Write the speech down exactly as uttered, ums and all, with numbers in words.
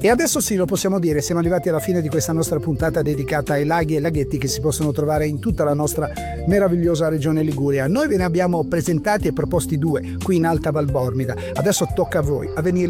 E adesso sì, lo possiamo dire, siamo arrivati alla fine di questa nostra puntata dedicata ai laghi e laghetti che si possono trovare in tutta la nostra meravigliosa regione Liguria. Noi ve ne abbiamo presentati e proposti due qui in Alta Valbormida. Adesso tocca a voi a venirli